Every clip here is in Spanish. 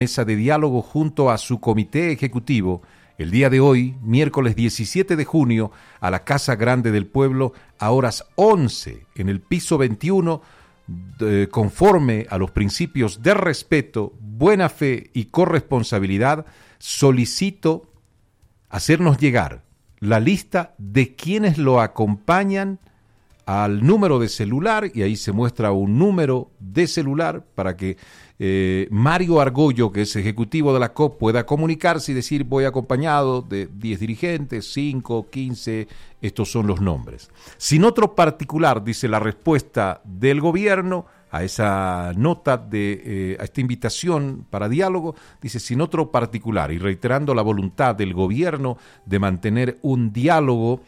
mesa de diálogo junto a su comité ejecutivo el día de hoy, miércoles 17 de junio, a la Casa Grande del Pueblo, a horas 11, en el piso 21, conforme a los principios de respeto, buena fe y corresponsabilidad. Solicito hacernos llegar la lista de quienes lo acompañan al número de celular, y ahí se muestra un número de celular para que Mario Argollo, que es ejecutivo de la COP, pueda comunicarse y decir: voy acompañado de 10 dirigentes, 5, 15, estos son los nombres. Sin otro particular, dice la respuesta del gobierno a esa nota, a esta invitación para diálogo, dice: sin otro particular, y reiterando la voluntad del gobierno de mantener un diálogo,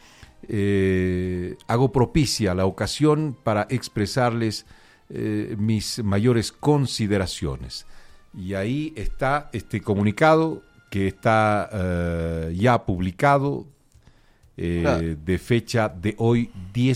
hago propicia la ocasión para expresarles mis mayores consideraciones. Y ahí está este comunicado que está ya publicado, de fecha de hoy,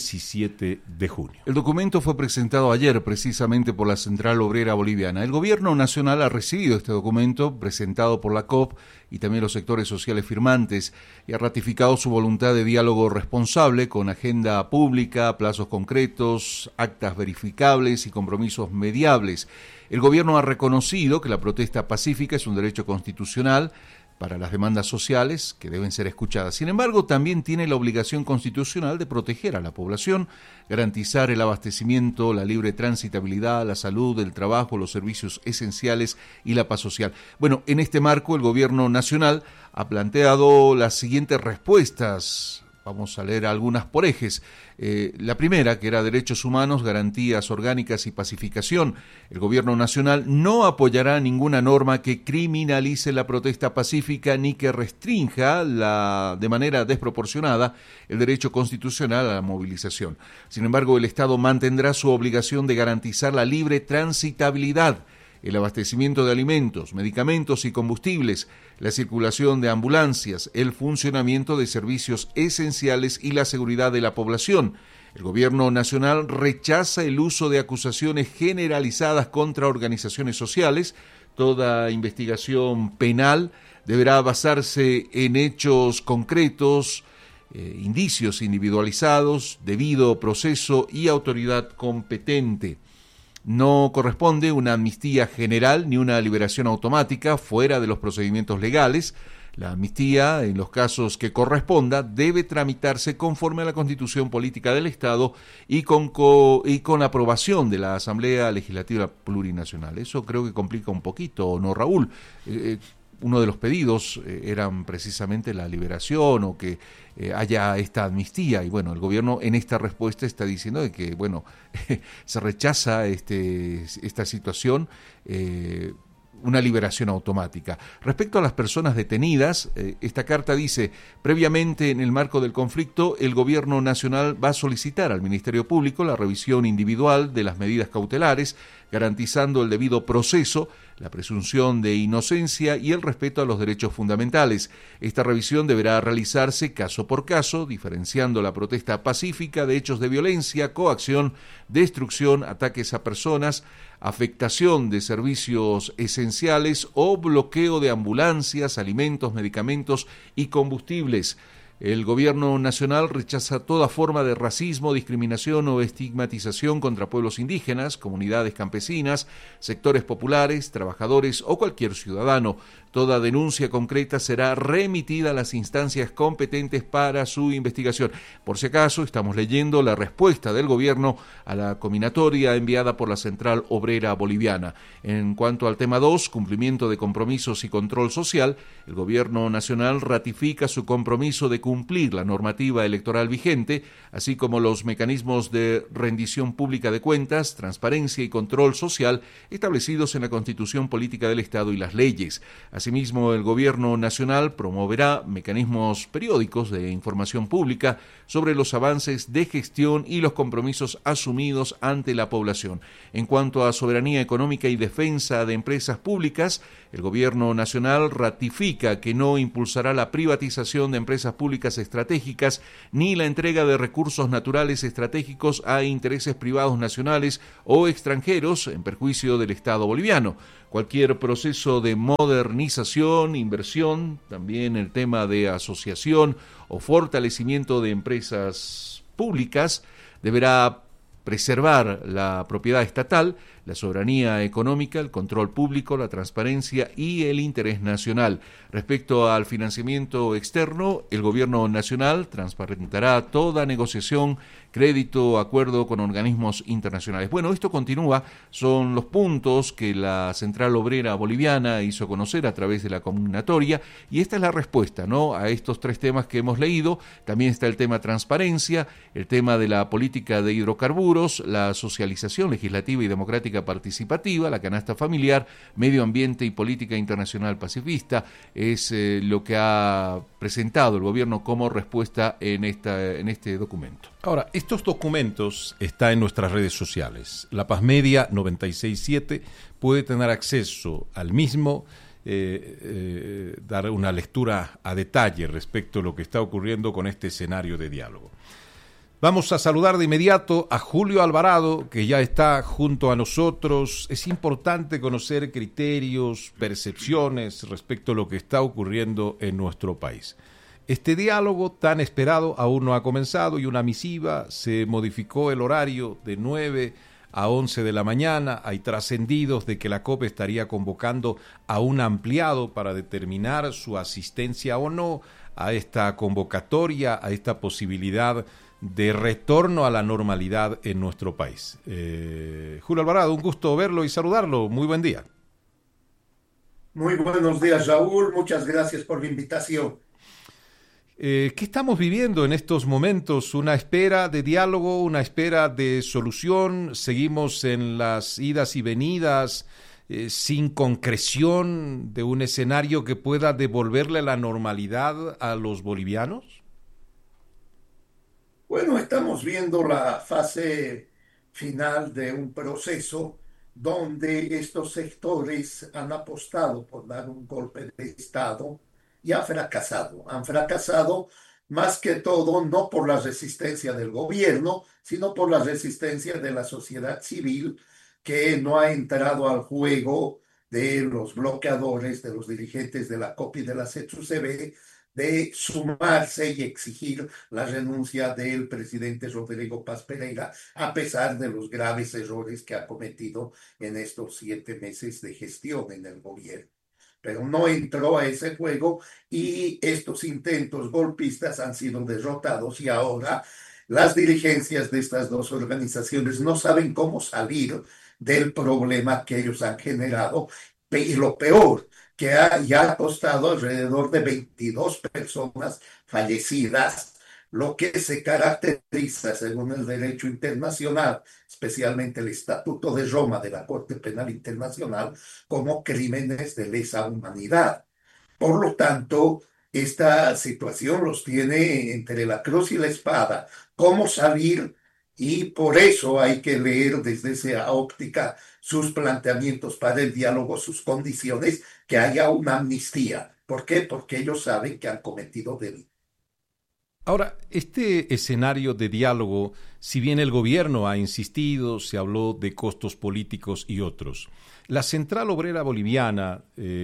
17 de junio. El documento fue presentado ayer precisamente por la Central Obrera Boliviana. El gobierno nacional ha recibido este documento presentado por la COP y también los sectores sociales firmantes, y ha ratificado su voluntad de diálogo responsable con agenda pública, plazos concretos, actas verificables y compromisos mediables. El gobierno ha reconocido que la protesta pacífica es un derecho constitucional para las demandas sociales que deben ser escuchadas. Sin embargo, también tiene la obligación constitucional de proteger a la población, garantizar el abastecimiento, la libre transitabilidad, la salud, el trabajo, los servicios esenciales y la paz social. Bueno, en este marco, el gobierno nacional ha planteado las siguientes respuestas. Vamos a leer algunas por ejes. La primera, que era derechos humanos, garantías orgánicas y pacificación. El gobierno nacional no apoyará ninguna norma que criminalice la protesta pacífica ni que restrinja de manera desproporcionada el derecho constitucional a la movilización. Sin embargo, el Estado mantendrá su obligación de garantizar la libre transitabilidad, el abastecimiento de alimentos, medicamentos y combustibles, la circulación de ambulancias, el funcionamiento de servicios esenciales y la seguridad de la población. El gobierno nacional rechaza el uso de acusaciones generalizadas contra organizaciones sociales. Toda investigación penal deberá basarse en hechos concretos, indicios individualizados, debido proceso y autoridad competente. No corresponde una amnistía general ni una liberación automática fuera de los procedimientos legales. La amnistía, en los casos que corresponda, debe tramitarse conforme a la Constitución Política del Estado y con aprobación de la Asamblea Legislativa Plurinacional. Eso creo que complica un poquito, ¿no, Raúl? Uno de los pedidos eran precisamente la liberación o que haya esta amnistía, y bueno, el gobierno en esta respuesta está diciendo de que, bueno, se rechaza esta situación, una liberación automática. Respecto a las personas detenidas, esta carta dice: previamente, en el marco del conflicto, el gobierno nacional va a solicitar al Ministerio Público la revisión individual de las medidas cautelares, garantizando el debido proceso, la presunción de inocencia y el respeto a los derechos fundamentales. Esta revisión deberá realizarse caso por caso, diferenciando la protesta pacífica de hechos de violencia, coacción, destrucción, ataques a personas, afectación de servicios esenciales o bloqueo de ambulancias, alimentos, medicamentos y combustibles. El gobierno nacional rechaza toda forma de racismo, discriminación o estigmatización contra pueblos indígenas, comunidades campesinas, sectores populares, trabajadores o cualquier ciudadano. Toda denuncia concreta será remitida a las instancias competentes para su investigación. Por si acaso, estamos leyendo la respuesta del gobierno a la combinatoria enviada por la Central Obrera Boliviana. En cuanto al tema 2, cumplimiento de compromisos y control social, el gobierno nacional ratifica su compromiso de cumplir la normativa electoral vigente, así como los mecanismos de rendición pública de cuentas, transparencia y control social establecidos en la Constitución Política del Estado y las leyes. Asimismo, el gobierno nacional promoverá mecanismos periódicos de información pública sobre los avances de gestión y los compromisos asumidos ante la población. En cuanto a soberanía económica y defensa de empresas públicas, el gobierno nacional ratifica que no impulsará la privatización de empresas públicas públicas estratégicas, ni la entrega de recursos naturales estratégicos a intereses privados nacionales o extranjeros en perjuicio del Estado boliviano. Cualquier proceso de modernización, inversión, también el tema de asociación o fortalecimiento de empresas públicas deberá preservar la propiedad estatal, la soberanía económica, el control público, la transparencia y el interés nacional. Respecto al financiamiento externo, el gobierno nacional transparentará toda negociación, crédito, acuerdo con organismos internacionales. Bueno, esto continúa, son los puntos que la Central Obrera Boliviana hizo conocer a través de la convocatoria, y esta es la respuesta, ¿no?, a estos tres temas que hemos leído. También está el tema transparencia, el tema de la política de hidrocarburos, la socialización legislativa y democrática participativa, la canasta familiar, medio ambiente y política internacional pacifista. Es lo que ha presentado el gobierno como respuesta en este documento. Ahora, estos documentos están en nuestras redes sociales. La Paz Media 967 puede tener acceso al mismo, dar una lectura a detalle respecto a lo que está ocurriendo con este escenario de diálogo. Vamos a saludar de inmediato a Julio Alvarado, que ya está junto a nosotros. Es importante conocer criterios, percepciones respecto a lo que está ocurriendo en nuestro país. Este diálogo tan esperado aún no ha comenzado y una misiva, se modificó el horario de 9 a 11 de la mañana. Hay trascendidos de que la COP estaría convocando a un ampliado para determinar su asistencia o no a esta convocatoria, a esta posibilidad de retorno a la normalidad en nuestro país. Julio Alvarado, un gusto verlo y saludarlo. Muy buen día. Muy buenos días, Raúl. Muchas gracias por la invitación. ¿Qué estamos viviendo en estos momentos? ¿Una espera de diálogo, una espera de solución? ¿Seguimos en las idas y venidas sin concreción de un escenario que pueda devolverle la normalidad a los bolivianos? Bueno, estamos viendo la fase final de un proceso donde estos sectores han apostado por dar un golpe de Estado y han fracasado. Han fracasado más que todo no por la resistencia del gobierno, sino por la resistencia de la sociedad civil, que no ha entrado al juego de los bloqueadores, de los dirigentes de la COP y de la CETUCB, de sumarse y exigir la renuncia del presidente Rodrigo Paz Pereira, a pesar de los graves errores que ha cometido en estos 7 meses de gestión en el gobierno. Pero no entró a ese juego y estos intentos golpistas han sido derrotados, y ahora las dirigencias de estas dos organizaciones no saben cómo salir del problema que ellos han generado. Y lo peor, que ya ha costado alrededor de 22 personas fallecidas, lo que se caracteriza, según el derecho internacional, especialmente el Estatuto de Roma de la Corte Penal Internacional, como crímenes de lesa humanidad. Por lo tanto, esta situación los tiene entre la cruz y la espada. ¿Cómo salir? Y por eso hay que leer desde esa óptica sus planteamientos para el diálogo, sus condiciones, que haya una amnistía. ¿Por qué? Porque ellos saben que han cometido delitos. Ahora, este escenario de diálogo, si bien el gobierno ha insistido, se habló de costos políticos y otros, la Central Obrera Boliviana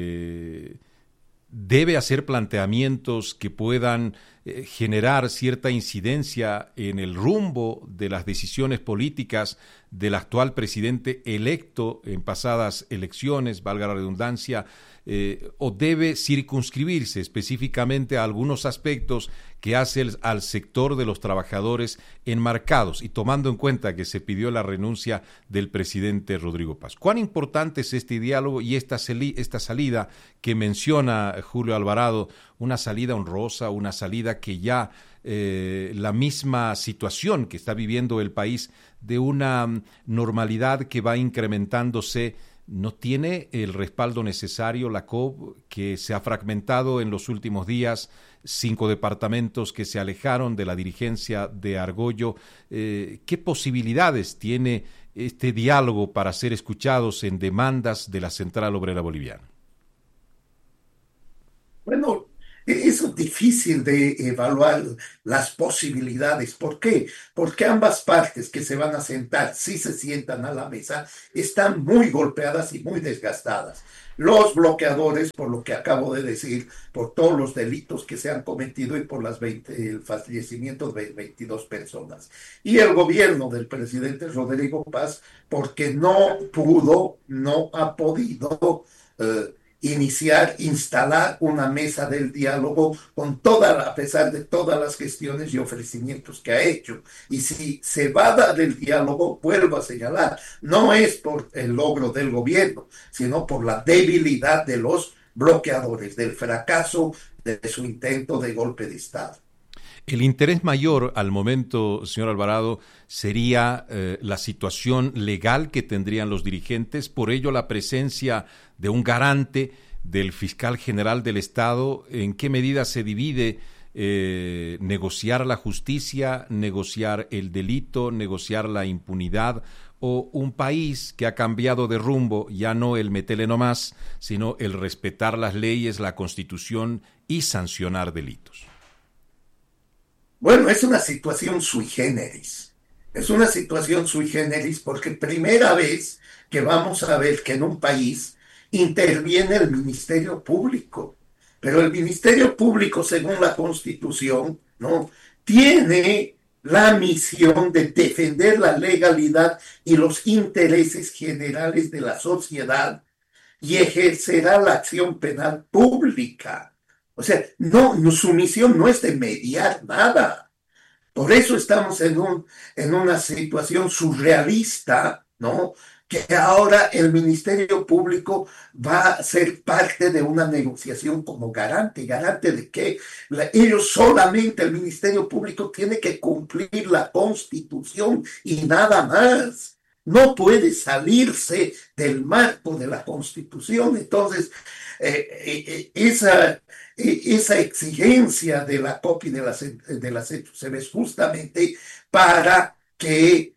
debe hacer planteamientos que puedan generar cierta incidencia en el rumbo de las decisiones políticas del actual presidente electo en pasadas elecciones, valga la redundancia, o debe circunscribirse específicamente a algunos aspectos que hace al sector de los trabajadores enmarcados, y tomando en cuenta que se pidió la renuncia del presidente Rodrigo Paz. ¿Cuán importante es este diálogo y esta salida que menciona Julio Alvarado, una salida honrosa, una salida que ya la misma situación que está viviendo el país de una normalidad que va incrementándose no tiene el respaldo necesario? La COP, que se ha fragmentado en los últimos días, 5 departamentos que se alejaron de la dirigencia de Argollo, ¿qué posibilidades tiene este diálogo para ser escuchados en demandas de la Central Obrera Boliviana? Bueno, Es difícil de evaluar las posibilidades. ¿Por qué? Porque ambas partes que se van a sentar, si se sientan a la mesa, están muy golpeadas y muy desgastadas. Los bloqueadores, por lo que acabo de decir, por todos los delitos que se han cometido y por el fallecimiento de 22 personas. Y el gobierno del presidente Rodrigo Paz, porque no pudo, no ha podido instalar una mesa del diálogo a pesar de todas las gestiones y ofrecimientos que ha hecho. Y si se va a dar el diálogo, vuelvo a señalar, no es por el logro del gobierno, sino por la debilidad de los bloqueadores, del fracaso de su intento de golpe de Estado. El interés mayor al momento, señor Alvarado, sería la situación legal que tendrían los dirigentes, por ello la presencia de un garante del fiscal general del Estado. ¿En qué medida se divide negociar la justicia, negociar el delito, negociar la impunidad, o un país que ha cambiado de rumbo, ya no el metele nomás, sino el respetar las leyes, la Constitución y sancionar delitos? Bueno, es una situación sui generis. Es una situación sui generis porque primera vez que vamos a ver que en un país interviene el Ministerio Público. Pero el Ministerio Público, según la Constitución, ¿no?, tiene la misión de defender la legalidad y los intereses generales de la sociedad y ejercerá la acción penal pública. O sea, no, su misión no es de mediar nada. Por eso estamos en una situación surrealista, ¿no? Que ahora el Ministerio Público va a ser parte de una negociación como garante. ¿Garante de qué? Ellos solamente, el Ministerio Público tiene que cumplir la Constitución y nada más. No puede salirse del marco de la Constitución. Entonces, esa exigencia de la COP y de la CETUCEB es justamente para que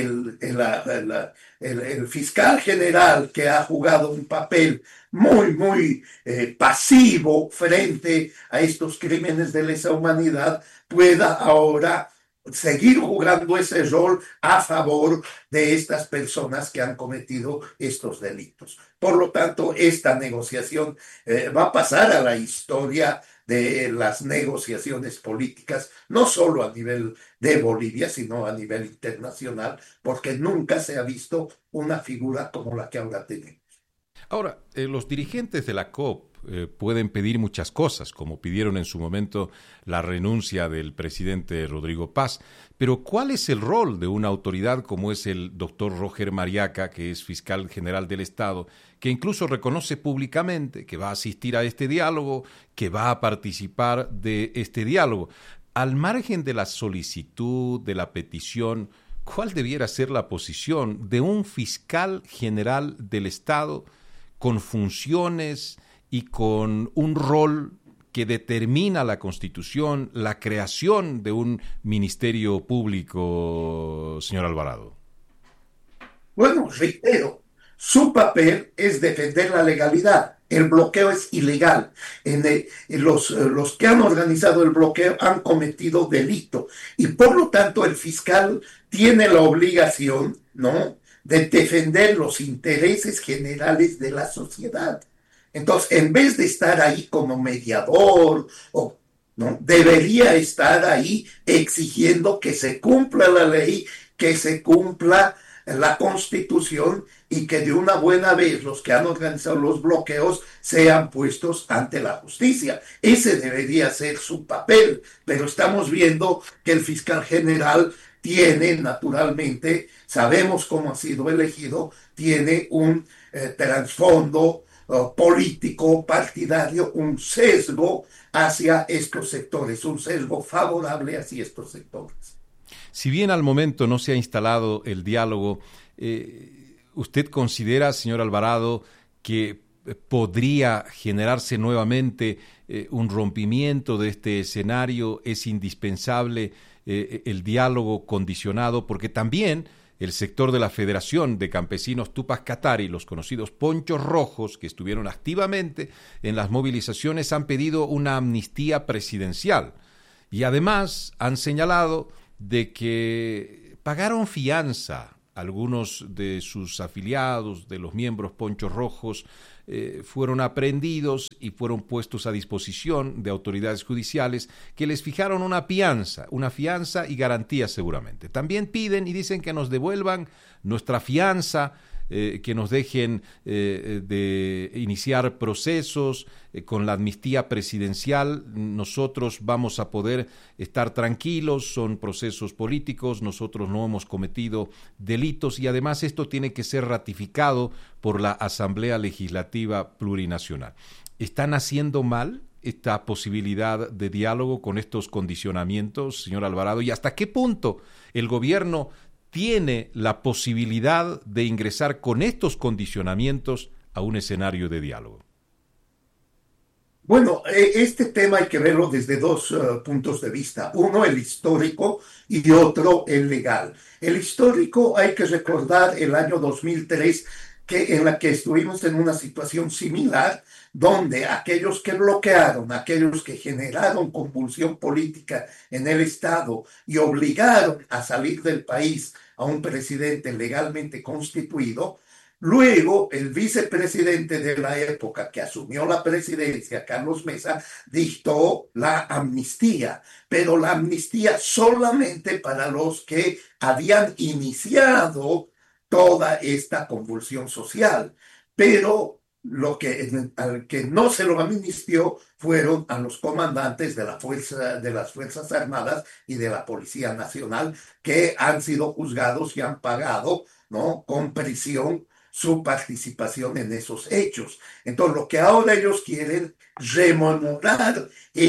el fiscal general, que ha jugado un papel muy pasivo frente a estos crímenes de lesa humanidad, pueda ahora seguir jugando ese rol a favor de estas personas que han cometido estos delitos. Por lo tanto, esta negociación va a pasar a la historia de las negociaciones políticas, no solo a nivel de Bolivia, sino a nivel internacional, porque nunca se ha visto una figura como la que ahora tenemos. Ahora, los dirigentes de la COP pueden pedir muchas cosas, como pidieron en su momento la renuncia del presidente Rodrigo Paz, pero ¿cuál es el rol de una autoridad como es el doctor Roger Mariaca, que es fiscal general del Estado, que incluso reconoce públicamente que va a asistir a este diálogo, que va a participar de este diálogo? Al margen de la solicitud, de la petición, ¿cuál debiera ser la posición de un fiscal general del Estado con funciones y con un rol que determina la Constitución, la creación de un ministerio público, señor Alvarado? Bueno, reitero, su papel es defender la legalidad. El bloqueo es ilegal. Los que han organizado el bloqueo han cometido delito y por lo tanto el fiscal tiene la obligación, ¿no?, de defender los intereses generales de la sociedad. Entonces, en vez de estar ahí como mediador, ¿no?, debería estar ahí exigiendo que se cumpla la ley, que se cumpla la Constitución y que de una buena vez los que han organizado los bloqueos sean puestos ante la justicia. Ese debería ser su papel, pero estamos viendo que el fiscal general tiene, naturalmente, sabemos cómo ha sido elegido, tiene un trasfondo político, partidario, un sesgo hacia estos sectores, un sesgo favorable hacia estos sectores. Si bien al momento no se ha instalado el diálogo, ¿usted considera, señor Alvarado, que podría generarse nuevamente un rompimiento de este escenario? ¿Es indispensable el diálogo condicionado? Porque también el sector de la Federación de Campesinos Tupac Katari, los conocidos Ponchos Rojos, que estuvieron activamente en las movilizaciones, han pedido una amnistía presidencial y además han señalado de que pagaron fianza. Algunos de sus afiliados, de los miembros Ponchos Rojos, fueron aprehendidos y fueron puestos a disposición de autoridades judiciales que les fijaron una fianza y garantía seguramente. También piden y dicen que nos devuelvan nuestra fianza, que nos dejen de iniciar procesos con la amnistía presidencial. Nosotros vamos a poder estar tranquilos, son procesos políticos, nosotros no hemos cometido delitos y además esto tiene que ser ratificado por la Asamblea Legislativa Plurinacional. ¿Están haciendo mal esta posibilidad de diálogo con estos condicionamientos, señor Alvarado? ¿Y hasta qué punto el gobierno tiene la posibilidad de ingresar con estos condicionamientos a un escenario de diálogo? Bueno, este tema hay que verlo desde dos puntos de vista. Uno, el histórico, y otro, el legal. El histórico, hay que recordar el año 2003, en la que estuvimos en una situación similar, donde aquellos que bloquearon, aquellos que generaron convulsión política en el Estado y obligaron a salir del país a un presidente legalmente constituido, luego el vicepresidente de la época que asumió la presidencia, Carlos Mesa, dictó la amnistía, pero la amnistía solamente para los que habían iniciado toda esta convulsión social, pero al que no se lo amnistió fueron a los comandantes de las Fuerzas Armadas y de la Policía Nacional, que han sido juzgados y han pagado, ¿no?, con prisión su participación en esos hechos. Entonces, lo que ahora ellos quieren rememorar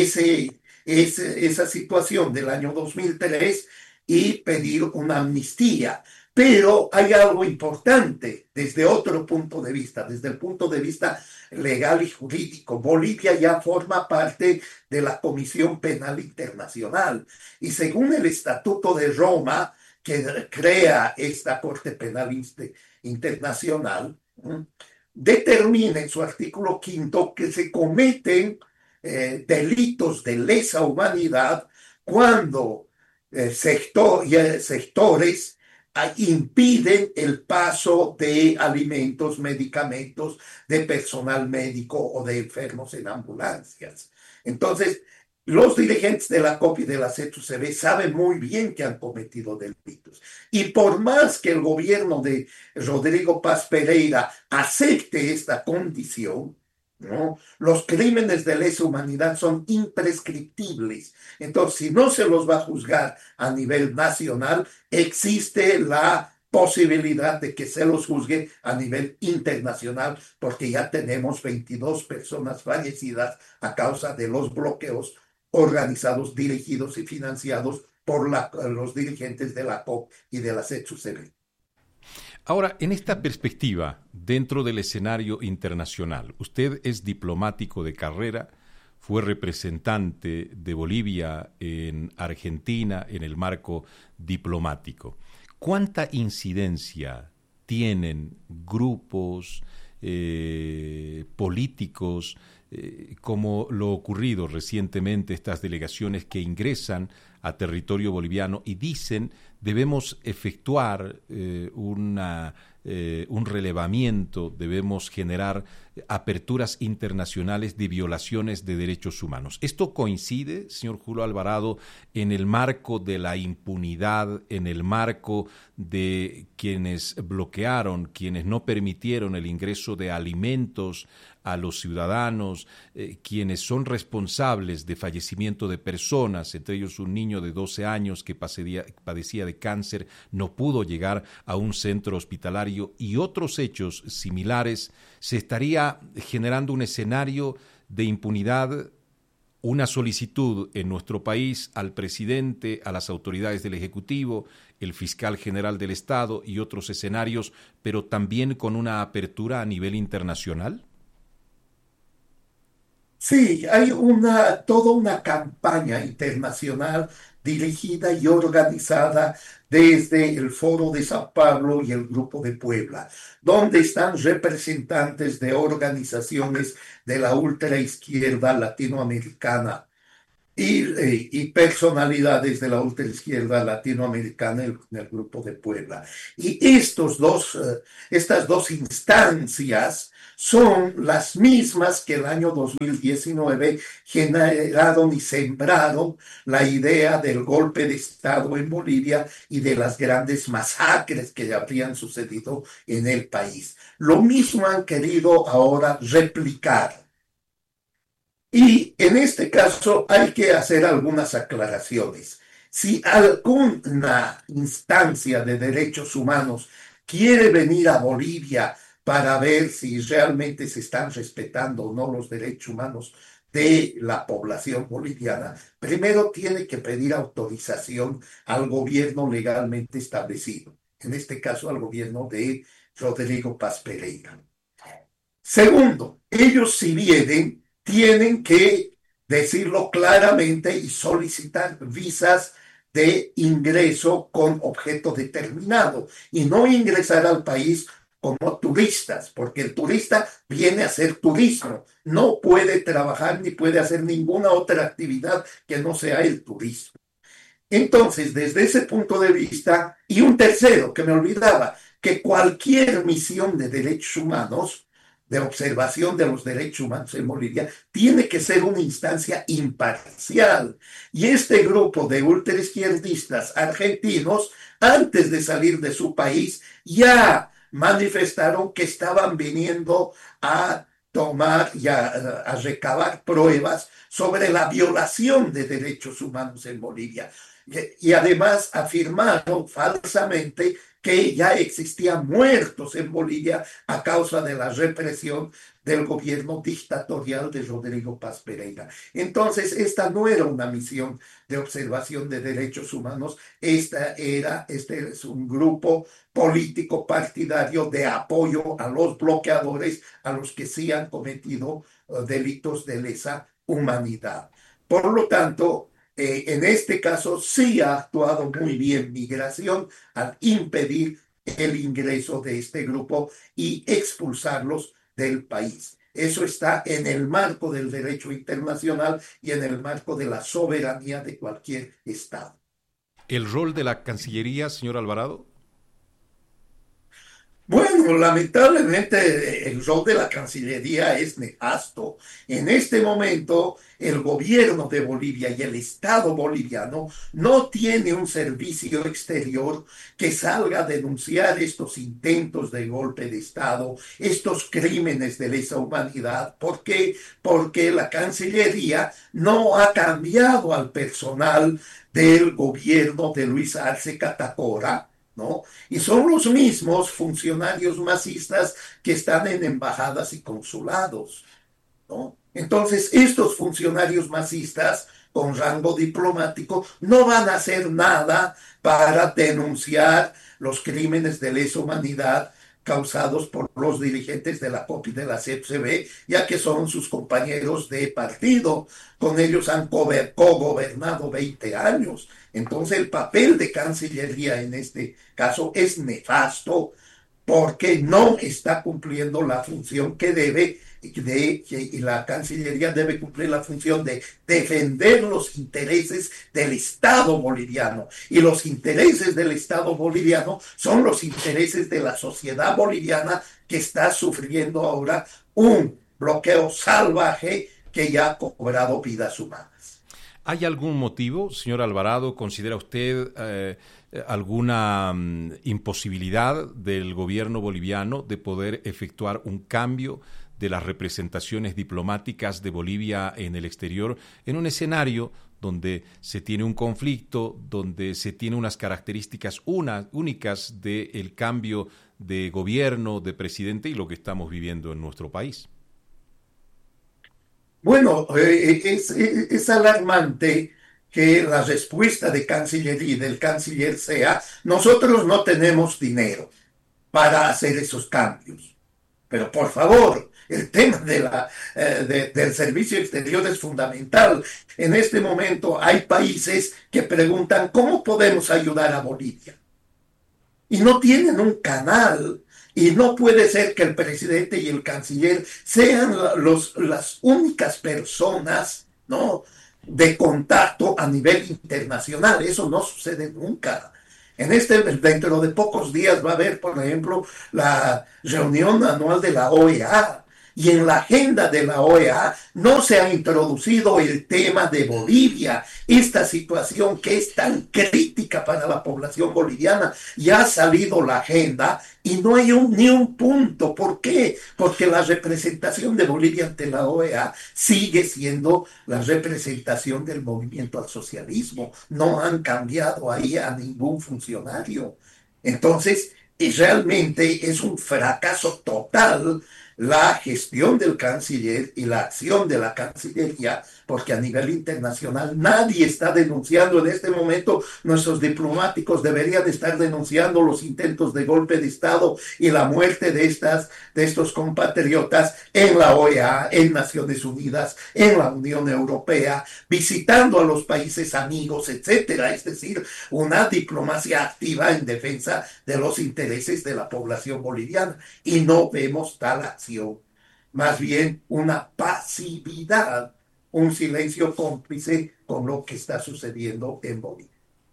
esa situación del año 2003 y pedir una amnistía. Pero hay algo importante desde otro punto de vista, desde el punto de vista legal y jurídico. Bolivia ya forma parte de la Comisión Penal Internacional y según el Estatuto de Roma, que crea esta Corte Penal Internacional, determina en su artículo 5 que se cometen delitos de lesa humanidad cuando sectores impiden el paso de alimentos, medicamentos, de personal médico o de enfermos en ambulancias. Entonces, los dirigentes de la COP y de la CETUCB saben muy bien que han cometido delitos. Y por más que el gobierno de Rodrigo Paz Pereira acepte esta condición, ¿no?, los crímenes de lesa humanidad son imprescriptibles. Entonces, si no se los va a juzgar a nivel nacional, existe la posibilidad de que se los juzgue a nivel internacional, porque ya tenemos 22 personas fallecidas a causa de los bloqueos organizados, dirigidos y financiados por los dirigentes de la COP y de la CETUCB. Ahora, en esta perspectiva, dentro del escenario internacional, usted es diplomático de carrera, fue representante de Bolivia en Argentina en el marco diplomático. ¿Cuánta incidencia tienen grupos políticos como lo ocurrido recientemente, estas delegaciones que ingresan a territorio boliviano y dicen debemos efectuar un relevamiento, debemos generar aperturas internacionales de violaciones de derechos humanos? ¿Esto coincide, señor Julio Alvarado, en el marco de la impunidad, en el marco de quienes bloquearon, quienes no permitieron el ingreso de alimentos a los ciudadanos, quienes son responsables de fallecimiento de personas, entre ellos un niño de 12 años que padecía de cáncer, no pudo llegar a un centro hospitalario, y otros hechos similares? ¿Se estaría generando un escenario de impunidad, una solicitud en nuestro país al presidente, a las autoridades del Ejecutivo, el fiscal general del Estado y otros escenarios, pero también con una apertura a nivel internacional? Sí, hay toda una campaña internacional dirigida y organizada desde el Foro de Sao Paulo y el Grupo de Puebla, donde están representantes de organizaciones de la ultraizquierda latinoamericana y personalidades de la ultraizquierda latinoamericana en el Grupo de Puebla. Y estas dos instancias son las mismas que el año 2019 generaron y sembraron la idea del golpe de Estado en Bolivia y de las grandes masacres que habrían sucedido en el país. Lo mismo han querido ahora replicar. Y en este caso hay que hacer algunas aclaraciones. Si alguna instancia de derechos humanos quiere venir a Bolivia para ver si realmente se están respetando o no los derechos humanos de la población boliviana, primero tiene que pedir autorización al gobierno legalmente establecido, en este caso al gobierno de Rodrigo Paz Pereira. Segundo, ellos si vienen, tienen que decirlo claramente y solicitar visas de ingreso con objeto determinado y no ingresar al país como turistas, porque el turista viene a hacer turismo, no puede trabajar ni puede hacer ninguna otra actividad que no sea el turismo. Entonces, desde ese punto de vista, y un tercero que me olvidaba, que cualquier misión de derechos humanos, de observación de los derechos humanos en Bolivia, tiene que ser una instancia imparcial. Y este grupo de ultraizquierdistas argentinos, antes de salir de su país, ya manifestaron que estaban viniendo a tomar y a recabar pruebas sobre la violación de derechos humanos en Bolivia. Y además afirmaron falsamente que ya existían muertos en Bolivia a causa de la represión del gobierno dictatorial de Rodrigo Paz Pereira. Entonces, esta no era una misión de observación de derechos humanos, este es un grupo político partidario de apoyo a los bloqueadores, a los que sí han cometido delitos de lesa humanidad. Por lo tanto, en este caso sí ha actuado muy bien Migración al impedir el ingreso de este grupo y expulsarlos del país. Eso está en el marco del derecho internacional y en el marco de la soberanía de cualquier Estado. ¿El rol de la Cancillería, señor Alvarado? Bueno, lamentablemente el rol de la Cancillería es nefasto. En este momento, el gobierno de Bolivia y el Estado boliviano no tiene un servicio exterior que salga a denunciar estos intentos de golpe de Estado, estos crímenes de lesa humanidad. ¿Por qué? Porque la Cancillería no ha cambiado al personal del gobierno de Luis Arce Catacora, ¿no? Y son los mismos funcionarios masistas que están en embajadas y consulados, ¿no? Entonces, estos funcionarios masistas con rango diplomático no van a hacer nada para denunciar los crímenes de lesa humanidad causados por los dirigentes de la COP y de la CEPCB, ya que son sus compañeros de partido. Con ellos han co-gobernado 20 años. Entonces el papel de Cancillería en este caso es nefasto porque no está cumpliendo la función que debe, y la Cancillería debe cumplir la función de defender los intereses del Estado boliviano. Y los intereses del Estado boliviano son los intereses de la sociedad boliviana que está sufriendo ahora un bloqueo salvaje que ya ha cobrado vidas humanas. ¿Hay algún motivo, señor Alvarado, considera usted alguna imposibilidad del gobierno boliviano de poder efectuar un cambio de las representaciones diplomáticas de Bolivia en el exterior en un escenario donde se tiene un conflicto, donde se tiene unas características únicas del cambio de gobierno, de presidente y lo que estamos viviendo en nuestro país? Bueno, es alarmante que la respuesta de Cancillería y del canciller sea, nosotros no tenemos dinero para hacer esos cambios. Pero por favor, el tema del servicio exterior es fundamental. En este momento hay países que preguntan cómo podemos ayudar a Bolivia. Y no tienen un canal. Y no puede ser que el presidente y el canciller sean las únicas personas, ¿no?, de contacto a nivel internacional. Eso no sucede nunca. Dentro de pocos días va a haber, por ejemplo, la reunión anual de la OEA. Y en la agenda de la OEA no se ha introducido el tema de Bolivia, esta situación que es tan crítica para la población boliviana. Ya ha salido la agenda y no hay ni un punto. ¿Por qué? Porque la representación de Bolivia ante la OEA sigue siendo la representación del movimiento al socialismo. No han cambiado ahí a ningún funcionario. Entonces, realmente es un fracaso total la gestión del canciller y la acción de la Cancillería, porque a nivel internacional nadie está denunciando en este momento. Nuestros diplomáticos deberían estar denunciando los intentos de golpe de Estado y la muerte de estos compatriotas en la OEA, en Naciones Unidas, en la Unión Europea, visitando a los países amigos, etcétera. Es decir, una diplomacia activa en defensa de los intereses de la población boliviana. Y no vemos tal acción. Más bien una pasividad, un silencio cómplice con lo que está sucediendo en Bolivia.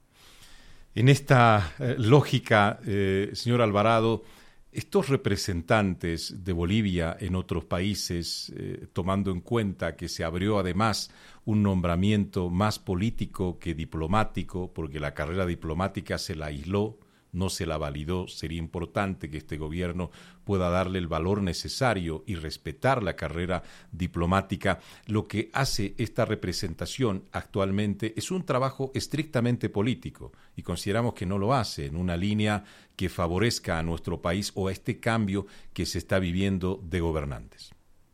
En esta lógica, señor Alvarado, estos representantes de Bolivia en otros países, tomando en cuenta que se abrió además un nombramiento más político que diplomático, porque la carrera diplomática se la aisló, no se la validó, sería importante que este gobierno pueda darle el valor necesario y respetar la carrera diplomática. Lo que hace esta representación actualmente es un trabajo estrictamente político y consideramos que no lo hace en una línea que favorezca a nuestro país o a este cambio que se está viviendo de gobernantes.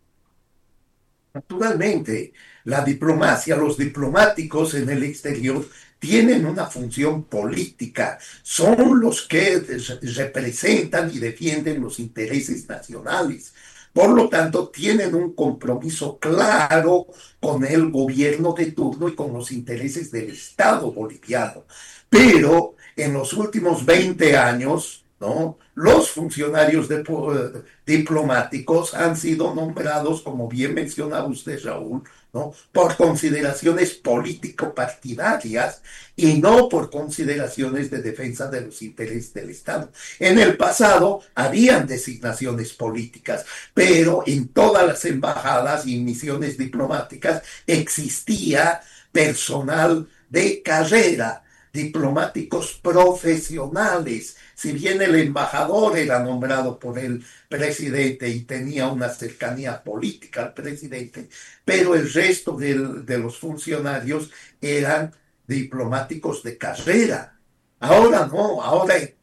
Naturalmente, la diplomacia, los diplomáticos en el exterior tienen una función política, son los que representan y defienden los intereses nacionales. Por lo tanto, tienen un compromiso claro con el gobierno de turno y con los intereses del Estado boliviano. Pero en los últimos 20 años, ¿no?, los funcionarios diplomáticos han sido nombrados, como bien mencionaba usted, Raúl, ¿no?, por consideraciones político-partidarias y no por consideraciones de defensa de los intereses del Estado. En el pasado habían designaciones políticas, pero en todas las embajadas y misiones diplomáticas existía personal de carrera, diplomáticos profesionales. Si bien el embajador era nombrado por el presidente y tenía una cercanía política al presidente, pero el resto de los funcionarios eran diplomáticos de carrera. Ahora no, ahora en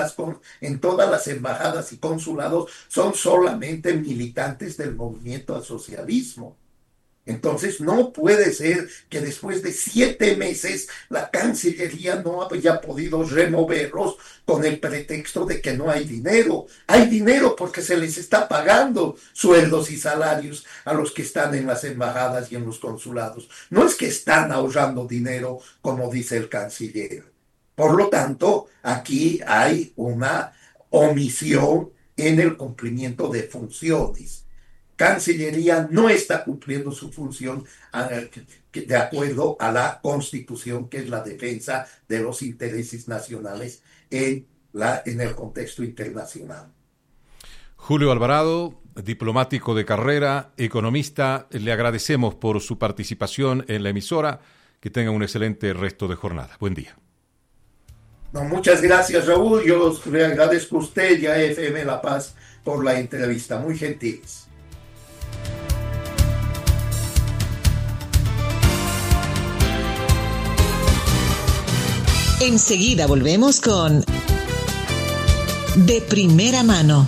todas las embajadas y consulados son solamente militantes del movimiento al socialismo. Entonces no puede ser que después de 7 meses la Cancillería no haya podido removerlos con el pretexto de que no hay dinero. Hay dinero porque se les está pagando sueldos y salarios a los que están en las embajadas y en los consulados. No es que están ahorrando dinero, como dice el canciller. Por lo tanto, aquí hay una omisión en el cumplimiento de funciones. Cancillería no está cumpliendo su función de acuerdo a la Constitución, que es la defensa de los intereses nacionales en el contexto internacional. Julio Alvarado, diplomático de carrera, economista, le agradecemos por su participación en la emisora. Que tenga un excelente resto de jornada. Buen día. No, muchas gracias, Raúl. Yo le agradezco a usted y a FM La Paz por la entrevista. Muy gentiles. Enseguida volvemos con De Primera Mano.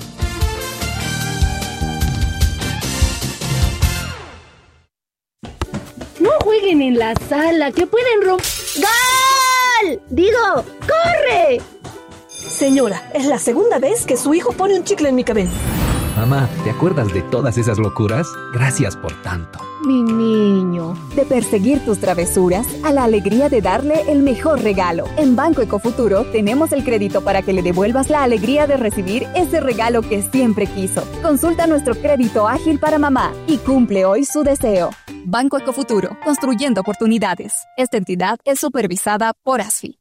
No jueguen en la sala, que pueden romper. ¡Gol! Digo, ¡corre! Señora, es la segunda vez que su hijo pone un chicle en mi cabeza. Mamá, ¿te acuerdas de todas esas locuras? Gracias por tanto. Mi niño. De perseguir tus travesuras a la alegría de darle el mejor regalo. En Banco Ecofuturo tenemos el crédito para que le devuelvas la alegría de recibir ese regalo que siempre quiso. Consulta nuestro crédito ágil para mamá y cumple hoy su deseo. Banco Ecofuturo, construyendo oportunidades. Esta entidad es supervisada por ASFI.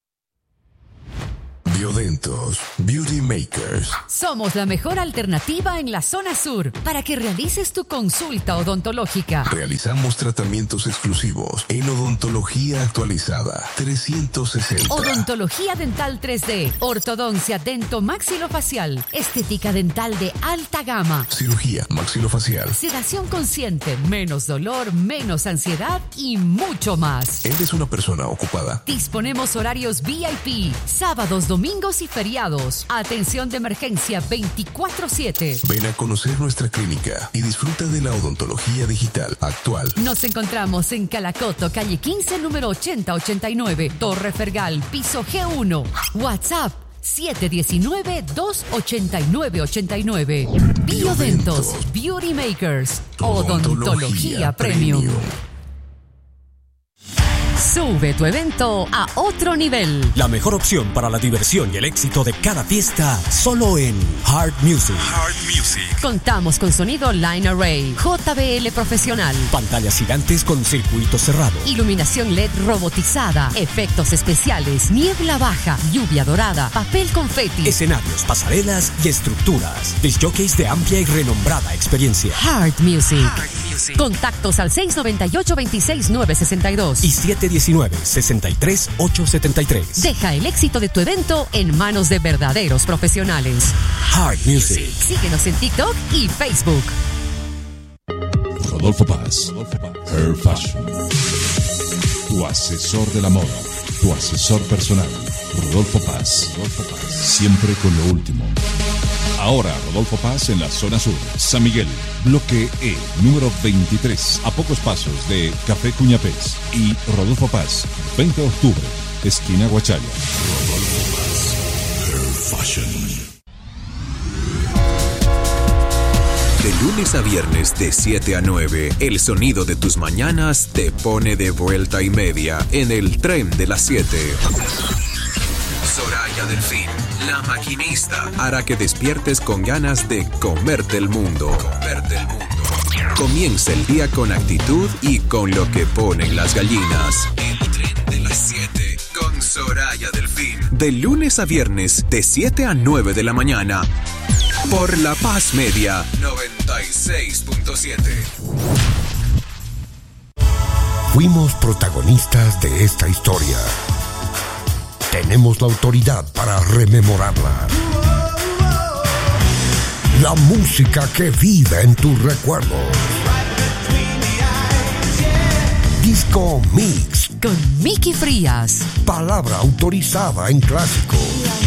Biodentos Beauty Makers. Somos la mejor alternativa en la zona sur para que realices tu consulta odontológica. Realizamos tratamientos exclusivos en odontología actualizada 360. Odontología dental 3D, ortodoncia dento-maxilofacial, estética dental de alta gama, cirugía maxilofacial, sedación consciente, menos dolor, menos ansiedad y mucho más. ¿Eres una persona ocupada? Disponemos horarios VIP, sábados, domingos y feriados. Atención de emergencia 24/7. Ven a conocer nuestra clínica y disfruta de la odontología digital actual. Nos encontramos en Calacoto, calle 15, número 8089, Torre Fergal, piso G1. WhatsApp 719-289-89. Biodentos Beauty Makers. Odontología Premium. Sube tu evento a otro nivel. La mejor opción para la diversión y el éxito de cada fiesta, solo en Hard Music. Hard Music. Contamos con sonido Line Array, JBL profesional, pantallas gigantes con circuito cerrado, iluminación LED robotizada, efectos especiales, niebla baja, lluvia dorada, papel confeti, escenarios, pasarelas y estructuras. Discjockeys de amplia y renombrada experiencia. Hard Music. Contactos al 698-26962 y 719-63873. Deja el éxito de tu evento en manos de verdaderos profesionales. Hard Music. Síguenos en TikTok y Facebook. Rodolfo Paz, Hair Fashion. Tu asesor de la moda, tu asesor personal. Rodolfo Paz. Siempre con lo último. Ahora Rodolfo Paz en la zona sur, San Miguel, bloque E, número 23, a pocos pasos de Café Cuñapés. Y Rodolfo Paz, 20 de octubre, esquina Guachalla. Rodolfo Paz, Hair Fashion. De lunes a viernes de 7 a 9, el sonido de tus mañanas te pone de vuelta y media en el tren de las 7. Soraya Delfín, la maquinista, hará que despiertes con ganas de comerte el mundo. Comienza el día con actitud y con lo que ponen las gallinas. El tren de las 7 con Soraya Delfín. De lunes a viernes de 7 a 9 de la mañana. Por La Paz Media 96.7. Fuimos protagonistas de esta historia. Tenemos la autoridad para rememorarla. La música que vive en tus recuerdos. Disco Mix con Miki Frías. Palabra autorizada en clásicos.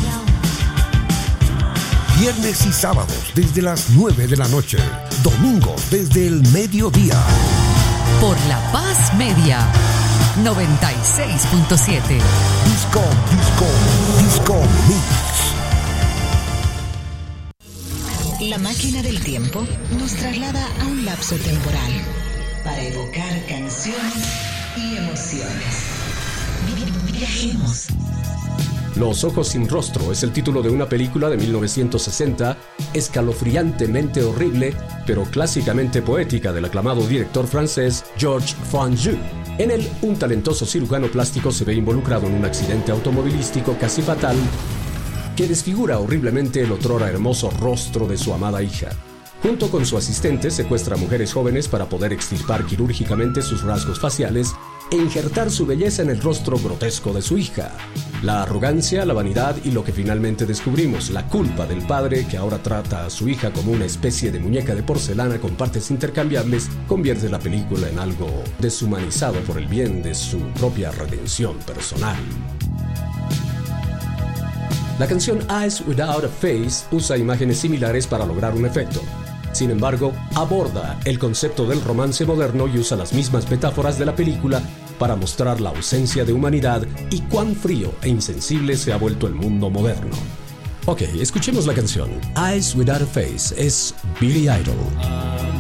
Viernes y sábados desde las 9 de la noche. Domingos desde el mediodía. Por La Paz Media 96.7. Disco Mix. La máquina del tiempo nos traslada a un lapso temporal para evocar canciones y emociones. Viajemos. Los ojos sin rostro es el título de una película de 1960, escalofriantemente horrible, pero clásicamente poética del aclamado director francés Georges Franju. En él, un talentoso cirujano plástico se ve involucrado en un accidente automovilístico casi fatal que desfigura horriblemente el otrora hermoso rostro de su amada hija. Junto con su asistente, secuestra a mujeres jóvenes para poder extirpar quirúrgicamente sus rasgos faciales e injertar su belleza en el rostro grotesco de su hija. La arrogancia, la vanidad y lo que finalmente descubrimos, la culpa del padre que ahora trata a su hija como una especie de muñeca de porcelana con partes intercambiables, convierte la película en algo deshumanizado por el bien de su propia redención personal. La canción Eyes Without a Face usa imágenes similares para lograr un efecto. Sin embargo, aborda el concepto del romance moderno y usa las mismas metáforas de la película para mostrar la ausencia de humanidad y cuán frío e insensible se ha vuelto el mundo moderno. Ok, escuchemos la canción. Eyes Without a Face es Billy Idol.